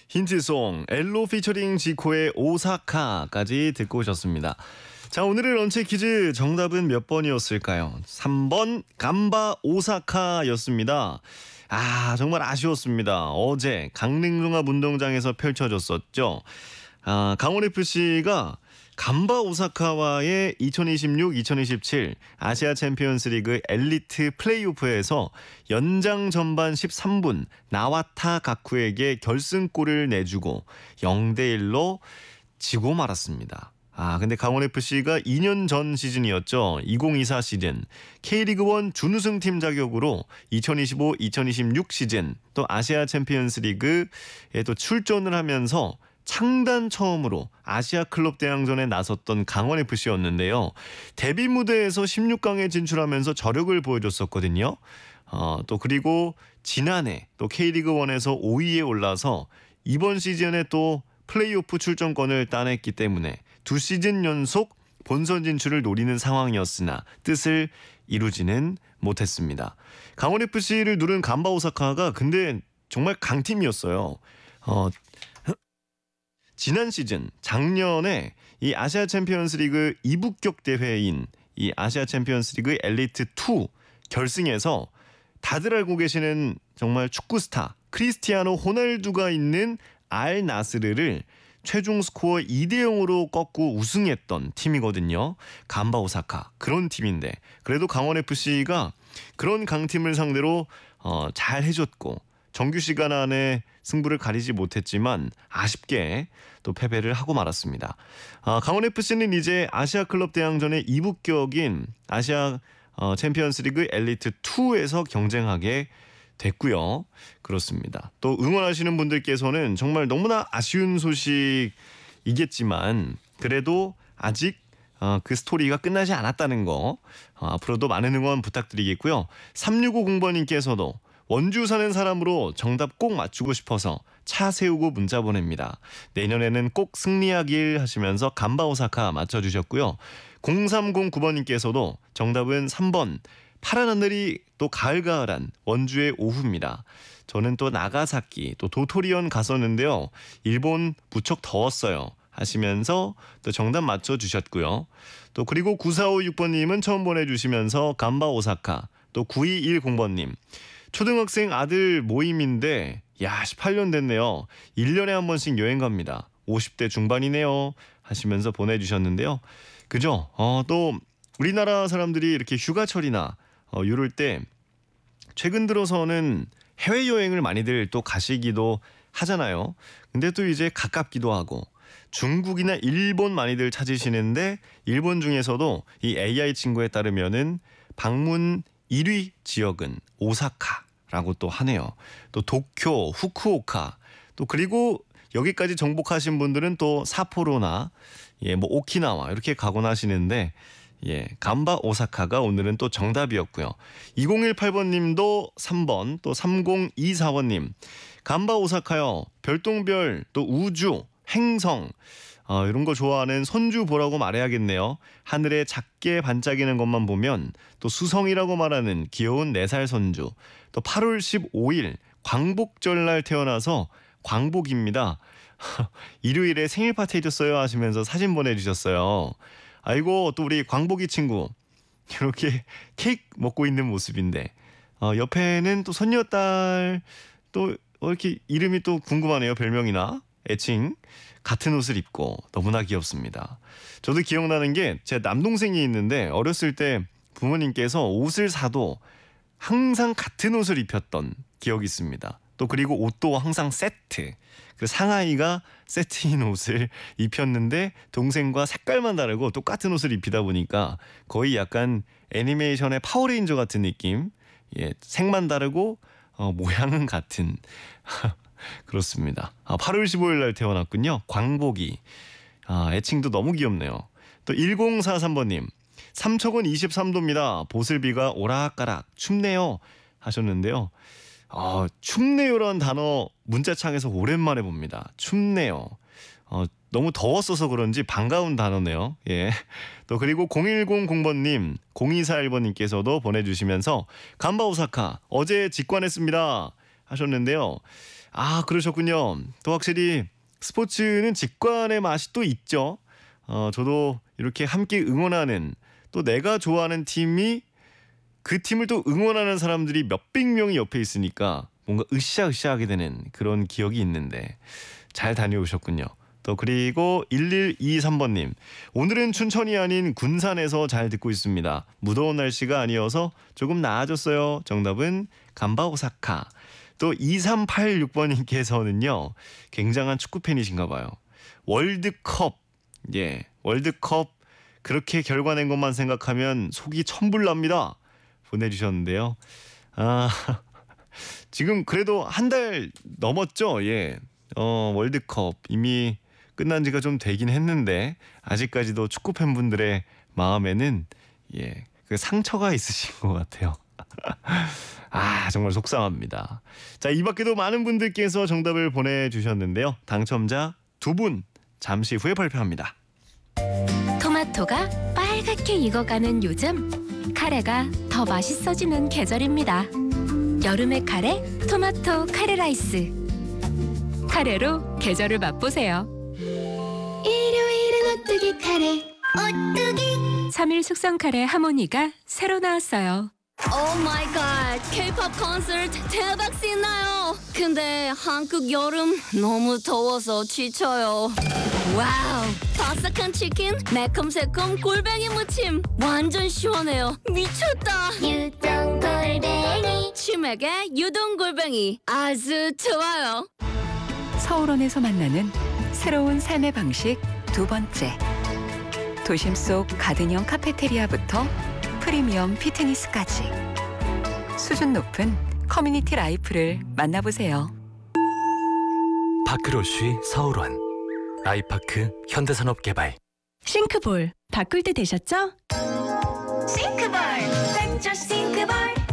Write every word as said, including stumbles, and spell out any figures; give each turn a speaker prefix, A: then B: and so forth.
A: 힌트송 엘로 피처링 지코의 오사카까지 듣고 오셨습니다. 자, 오늘의 런치 퀴즈 정답은 몇 번이었을까요? 삼 번 감바 오사카였습니다. 아, 정말 아쉬웠습니다. 어제 강릉종합 운동장에서 펼쳐졌었죠. 아, 강원에프씨가 감바 오사카와의 이천이십육 이천이십칠 아시아 챔피언스 리그 엘리트 플레이오프에서 연장 전반 십삼 분 나와타 가쿠에게 결승골을 내주고 영 대 일로 지고 말았습니다. 아, 근데 강원에프씨가 이 년 전 시즌이었죠. 이천이십사 시즌 K리그일 준우승팀 자격으로 이천이십오 이천이십육 시즌 또 아시아 챔피언스 리그에 또 출전을 하면서 창단 처음으로 아시아 클럽 대항전에 나섰던 강원에프씨였는데요. 데뷔 무대에서 십육 강에 진출하면서 저력을 보여줬었거든요. 어, 또 그리고 지난해 또 K리그일에서 오 위에 올라서 이번 시즌에 또 플레이오프 출전권을 따냈기 때문에 두 시즌 연속 본선 진출을 노리는 상황이었으나 뜻을 이루지는 못했습니다. 강원에프씨를 누른 감바 오사카가 근데 정말 강팀이었어요. 어, 지난 시즌 작년에 이 아시아 챔피언스 리그 이부격 대회인 이 아시아 챔피언스 리그 엘리트 이 결승에서 다들 알고 계시는 정말 축구 스타 크리스티아노 호날두가 있는 알 나스르를 최종 스코어 이 대 영으로 꺾고 우승했던 팀이거든요. 감바 오사카 그런 팀인데 그래도 강원에프씨가 그런 강팀을 상대로 어, 잘 해줬고 정규 시간 안에 승부를 가리지 못했지만 아쉽게 또 패배를 하고 말았습니다. 아, 강원에프씨는 이제 아시아 클럽 대항전의 이부격인 아시아 어, 챔피언스 리그 엘리트 이에서 경쟁하게 됐고요. 그렇습니다. 또 응원하시는 분들께서는 정말 너무나 아쉬운 소식이겠지만 그래도 아직 어, 그 스토리가 끝나지 않았다는 거 어, 앞으로도 많은 응원 부탁드리겠고요. 삼육오공 번님께서도 원주 사는 사람으로 정답 꼭 맞추고 싶어서 차 세우고 문자 보냅니다. 내년에는 꼭 승리하길 하시면서 감바 오사카 맞춰주셨고요. 공삼공구 번님께서도 정답은 삼 번 파란 하늘이 또 가을가을한 원주의 오후입니다. 저는 또 나가사키 또 도토리현 갔었는데요. 일본 무척 더웠어요 하시면서 또 정답 맞춰주셨고요. 또 그리고 구사오육 번님은 처음 보내주시면서 감바 오사카 또 구이일공 번님 초등학생 아들 모임인데 야 십팔 년 됐네요. 일 년에 한 번씩 여행 갑니다. 오십 대 중반이네요 하시면서 보내주셨는데요. 그죠? 어, 또 우리나라 사람들이 이렇게 휴가철이나 어, 이럴 때 최근 들어서는 해외여행을 많이들 또 가시기도 하잖아요. 근데 또 이제 가깝기도 하고 중국이나 일본 많이들 찾으시는데 일본 중에서도 이 에이아이 친구에 따르면은 방문 일 위 지역은 오사카라고 또 하네요. 또 도쿄, 후쿠오카 또 그리고 여기까지 정복하신 분들은 또 사포로나 예, 뭐 오키나와 이렇게 가곤 하시는데 예, 감바 오사카가 오늘은 또 정답이었고요. 이공일팔 번님도 삼 번 또 삼공이사 번님 감바 오사카요. 별똥별 또 우주 행성 어, 이런 거 좋아하는 손주 보라고 말해야겠네요. 하늘에 작게 반짝이는 것만 보면 또 수성이라고 말하는 귀여운 네 살 손주 또 팔월 십오일 광복절날 태어나서 광복입니다. 일요일에 생일 파티 해줬어요 하시면서 사진 보내주셨어요. 아이고 또 우리 광복이 친구 이렇게 케이크 먹고 있는 모습인데 어, 옆에는 또 손녀딸 또 어, 이렇게 이름이 또 궁금하네요. 별명이나 애칭 같은 옷을 입고 너무나 귀엽습니다. 저도 기억나는 게 제 남동생이 있는데 어렸을 때 부모님께서 옷을 사도 항상 같은 옷을 입혔던 기억이 있습니다. 또 그리고 옷도 항상 세트 그 상하이가 세트인 옷을 입혔는데 동생과 색깔만 다르고 똑같은 옷을 입히다 보니까 거의 약간 애니메이션의 파워레인저 같은 느낌 예, 색만 다르고 어, 모양은 같은 그렇습니다. 아, 팔월 십오일 날 태어났군요. 광복이 아, 애칭도 너무 귀엽네요. 또 일공사삼 번님 삼척은 이십삼 도입니다. 보슬비가 오락가락 춥네요 하셨는데요. 어, 춥네요라는 단어 문자창에서 오랜만에 봅니다. 춥네요. 어, 너무 더웠어서 그런지 반가운 단어네요. 예. 또 그리고 공일공공 번님, 공이사일 번님께서도 보내주시면서 감바 오사카 어제 직관했습니다. 하셨는데요. 아, 그러셨군요. 또 확실히 스포츠는 직관의 맛이 또 있죠. 어, 저도 이렇게 함께 응원하는, 또 내가 좋아하는 팀이 그 팀을 또 응원하는 사람들이 몇백 명이 옆에 있으니까 뭔가 으쌰으쌰하게 되는 그런 기억이 있는데 잘 다녀오셨군요. 또 그리고 일일이삼 번님, 오늘은 춘천이 아닌 군산에서 잘 듣고 있습니다. 무더운 날씨가 아니어서 조금 나아졌어요. 정답은 간바 오사카. 또 이삼팔육 번님께서는요 굉장한 축구 팬이신가 봐요. 월드컵, 예, 월드컵 그렇게 결과 낸 것만 생각하면 속이 천불납니다. 보내주셨는데요. 아, 지금 그래도 한 달 넘었죠. 예, 어, 월드컵 이미 끝난 지가 좀 되긴 했는데 아직까지도 축구 팬분들의 마음에는 예, 그 상처가 있으신 것 같아요. 아, 정말 속상합니다. 자, 이 밖에도 많은 분들께서 정답을 보내주셨는데요. 당첨자 두 분 잠시 후에 발표합니다.
B: 토마토가 빨갛게 익어가는 요즘, 카레가 더 맛있어지는 계절입니다. 여름의 카레, 토마토 카레 라이스. 카레로 계절을 맛보세요. 일요일은 오뚜기 카레, 오뚜기. 삼 일 숙성 카레 하모니가 새로 나왔어요.
C: 오 마이 갓, K-팝 콘서트 대박 신나요. 근데 한국 여름 너무 더워서 지쳐요. 와우, 바삭한 치킨, 매콤새콤 골뱅이 무침 완전 시원해요. 미쳤다.
D: 유동 골뱅이
C: 치맥에 유동 골뱅이 아주 좋아요.
E: 서울원에서 만나는 새로운 삶의 방식 두 번째. 도심 속 가든형 카페테리아부터 프리미엄 피트니스까지 수준 높은 커뮤니티 라이프를 만나보세요.
F: 파크로쉬 서울원, 아이파크 현대산업개발.
B: 싱크볼 바꿀 때 되셨죠?
D: 싱크볼 백조 싱크볼